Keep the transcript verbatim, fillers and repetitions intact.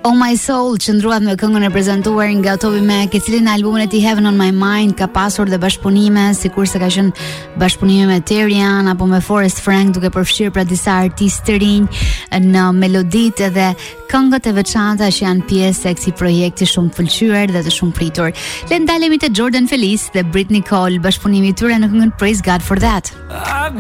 Oh My Soul qëndruat me këngën e prezantuar nga Toby Mac, i cili në albumin e tij Heaven on My Mind ka pasur dhe bashkëpunime, sikurse ka qenë bashkëpunime me Terian apo me Forrest Frank, duke përfshirë pra disa artistë të rinj në meloditë dhe këngët e veçanta që janë pjesë e këtij projekti shumë të pëlqyer dhe të shumë pritur. Le ndalemi te Jordan Feliz dhe Britney Cole, bashkëpunimi i tyre në këngën Praise God for That.